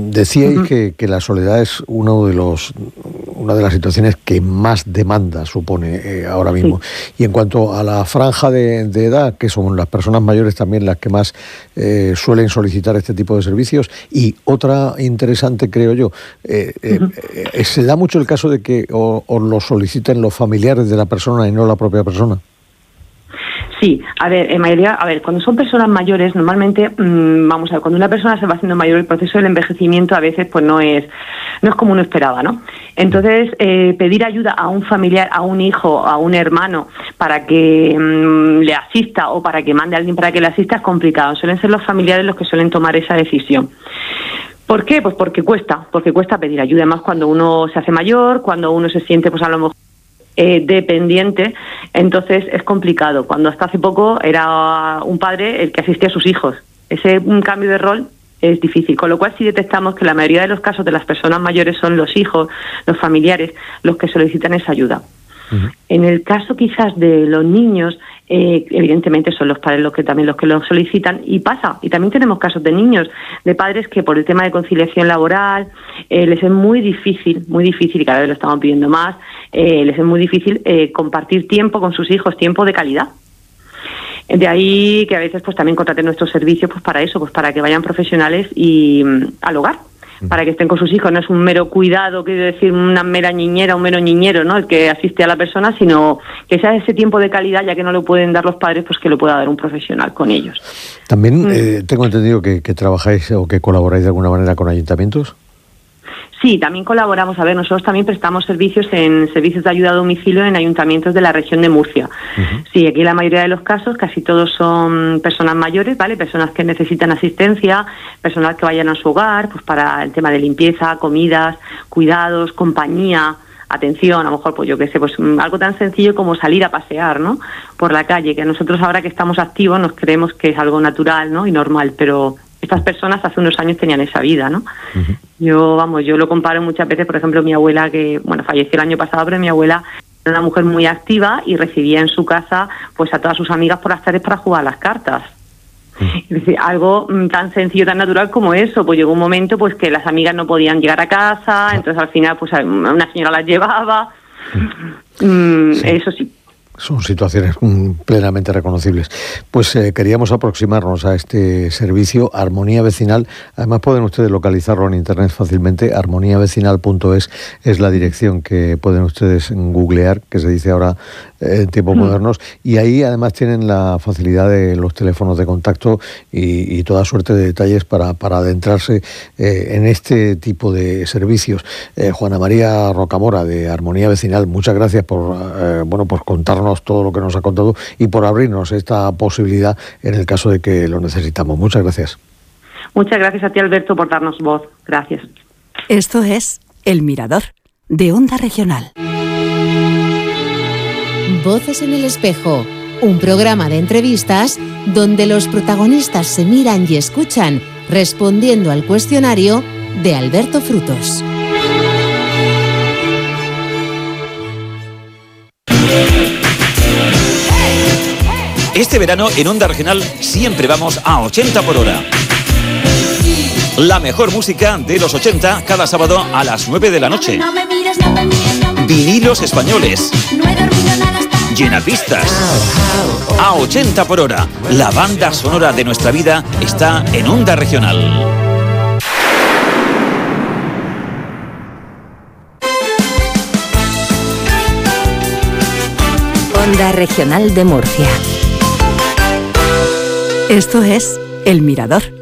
Decíais que la soledad es una de las situaciones que más demanda supone ahora mismo. Y en cuanto a la franja de edad, que son las personas mayores también las que más suelen solicitar este tipo de servicios, y otra interesante, creo yo, se da mucho el caso de que os lo soliciten los familiares de la persona y no la propia persona. Sí, en mayoría, cuando son personas mayores, normalmente, cuando una persona se va haciendo mayor, el proceso del envejecimiento a veces pues no es como uno esperaba, ¿no? Entonces, pedir ayuda a un familiar, a un hijo, a un hermano, para que le asista o para que mande a alguien para que le asista es complicado. Suelen ser los familiares los que suelen tomar esa decisión. ¿Por qué? Pues porque cuesta pedir ayuda, además cuando uno se hace mayor, cuando uno se siente pues a lo mejor dependiente, entonces es complicado. Cuando hasta hace poco era un padre el que asistía a sus hijos. Un cambio de rol es difícil, con lo cual sí detectamos que la mayoría de los casos de las personas mayores son los hijos, los familiares, los que solicitan esa ayuda. En el caso quizás de los niños, evidentemente son los padres los que lo solicitan, y también tenemos casos de niños, de padres que por el tema de conciliación laboral les es muy difícil, y cada vez lo estamos pidiendo más, les es muy difícil compartir tiempo con sus hijos, tiempo de calidad. De ahí que a veces pues también contraten nuestros servicios pues para eso, pues para que vayan profesionales al hogar, para que estén con sus hijos. No es un mero cuidado, quiero decir, una mera niñera, un mero niñero, ¿no?, el que asiste a la persona, sino que sea ese tiempo de calidad, ya que no lo pueden dar los padres, pues que lo pueda dar un profesional con ellos. También tengo entendido que trabajáis o que colaboráis de alguna manera con ayuntamientos. Sí, también colaboramos. Nosotros también prestamos servicios de ayuda a domicilio en ayuntamientos de la región de Murcia. Sí, aquí la mayoría de los casos, casi todos son personas mayores, ¿vale? Personas que necesitan asistencia, personas que vayan a su hogar, pues para el tema de limpieza, comidas, cuidados, compañía, atención, a lo mejor, pues yo qué sé, pues algo tan sencillo como salir a pasear, ¿no?, por la calle, que nosotros ahora que estamos activos nos creemos que es algo natural, ¿no?, y normal, pero estas personas hace unos años tenían esa vida, ¿no? Yo lo comparo muchas veces, por ejemplo, mi abuela, que falleció el año pasado, pero mi abuela era una mujer muy activa y recibía en su casa pues a todas sus amigas por las tardes para jugar las cartas. Es decir, algo tan sencillo, tan natural como eso. Pues llegó un momento pues que las amigas no podían llegar a casa, entonces al final pues una señora las llevaba. Eso sí. Son situaciones plenamente reconocibles. Pues queríamos aproximarnos a este servicio, Armonía Vecinal. Además pueden ustedes localizarlo en internet fácilmente. armoniavecinal.es es la dirección que pueden ustedes googlear, que se dice ahora en tiempos modernos. Y ahí además tienen la facilidad de los teléfonos de contacto y toda suerte de detalles para adentrarse en este tipo de servicios. Juana María Rocamora, de Armonía Vecinal, muchas gracias por contarnos todo lo que nos ha contado y por abrirnos esta posibilidad en el caso de que lo necesitamos. Muchas gracias. Muchas gracias a ti, Alberto, por darnos voz. Gracias. Esto es El Mirador, de Onda Regional. Voces en el espejo, un programa de entrevistas donde los protagonistas se miran y escuchan respondiendo al cuestionario de Alberto Frutos. Este verano en Onda Regional siempre vamos a 80 por hora. La mejor música de los 80 cada sábado a las 9 de la noche. Vinilos españoles. Llenapistas. A 80 por hora. La banda sonora de nuestra vida está en Onda Regional. Onda Regional de Murcia. Esto es El Mirador.